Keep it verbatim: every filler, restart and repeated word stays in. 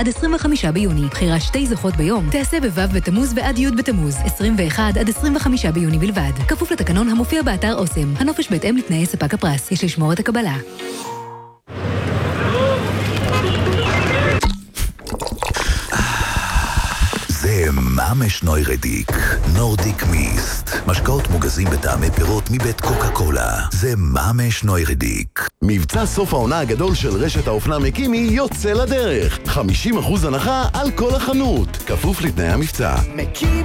עד עשרים וחמישה ביוני. בחירה שתי זוכות ביום תעשה בו' בתמוז ועד י' בתמוז, עשרים ואחד עד עשרים וחמישה ביוני בלבד. כפוף לתקנון המופיע באתר אוסם. הנופש בהתאם לתנאי ספק הפרס. יש לשמור את הקבלה. זה ממש נוירדיק, נורדיק מיסט. משקאות מוגזים בטעמי פירות מבית קוקה קולה. זה ממש נוירדיק. מבצע סוף העונה הגדול של רשת האופנה מקימי יוצא לדרך. חמישים אחוז הנחה על כל החנות. כפוף לתנאי המבצע.